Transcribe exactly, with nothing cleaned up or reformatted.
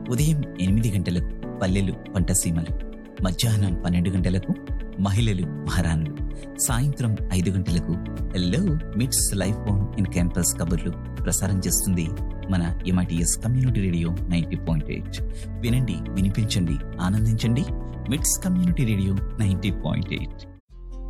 ఉదయం ఎనిమిది గంటలకు పల్లెలు పంటసీమలు, మధ్యాహ్నం పన్నెండు గంటలకు మహిళలు మహారాణులు, సాయంత్రం ఐదు గంటలకు హలో మిట్స్ లైఫ్ ఆన్ ఇన్ క్యాంపస్ కబుర్లు ప్రసారం చేస్తుంది మన MITS community radio ninety point eight. వినండి, వినిపించండి, ఆనందించండి. మిట్స్ community radio ninety point eight.